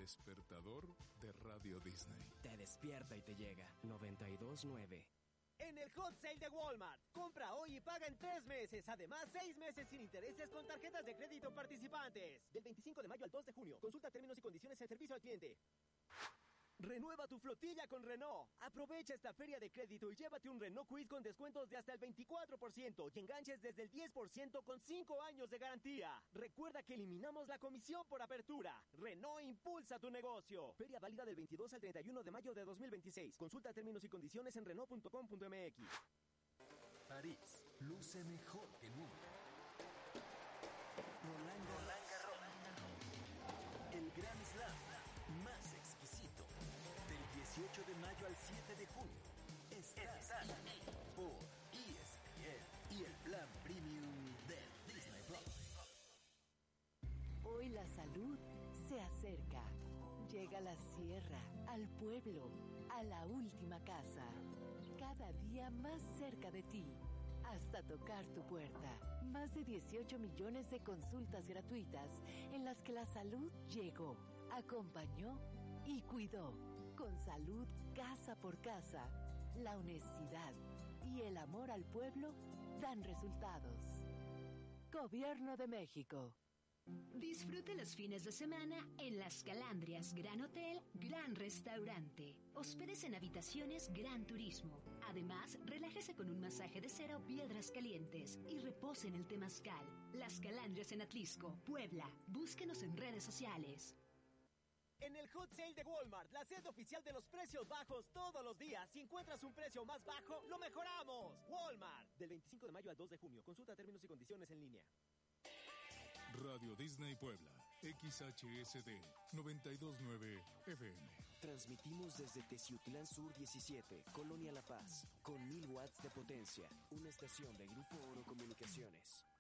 despertador de Radio Disney. Te despierta y te llega. 92.9. En el Hot Sale de Walmart, compra hoy y paga en 3 meses. Además, 6 meses sin intereses con tarjetas de crédito participantes. Del 25 de mayo al 2 de junio. Consulta términos y condiciones en servicio al cliente. Renueva tu flotilla con Renault. Aprovecha esta feria de crédito y llévate un Renault Kwid con descuentos de hasta el 24% y enganches desde el 10% con 5 años de garantía. Recuerda que eliminamos la comisión por apertura. Renault impulsa tu negocio. Feria válida del 22 al 31 de mayo de 2026. Consulta términos y condiciones en Renault.com.mx. París luce mejor que nunca. Roland Garros. El Grand Slam más exquisito. Del 18 de mayo al 7 de junio. Estás por ESPN y el plan premium de Disney Plus. Hoy la salud se acerca. Llega a la sierra, al pueblo, a la última casa. Cada día más cerca de ti. Hasta tocar tu puerta. Más de 18 millones de consultas gratuitas en las que la salud llegó, acompañó y cuidó. Con salud casa por casa, la honestidad y el amor al pueblo dan resultados. Gobierno de México. Disfrute los fines de semana en Las Calandrias Gran Hotel, Gran Restaurante. Hóspedes en habitaciones Gran Turismo. Además, relájese con un masaje de cera o piedras calientes y repose en el temazcal. Las Calandrias en Atlisco, Puebla. Búsquenos en redes sociales. En el Hot Sale de Walmart, la sede oficial de los precios bajos todos los días. Si encuentras un precio más bajo, lo mejoramos. Walmart. Del 25 de mayo al 2 de junio. Consulta términos y condiciones en línea. Radio Disney Puebla, XHSD 92.9 FM. Transmitimos desde Teciutlán Sur 17, Colonia La Paz, con 1000 watts de potencia. Una estación de Grupo Oro Comunicaciones.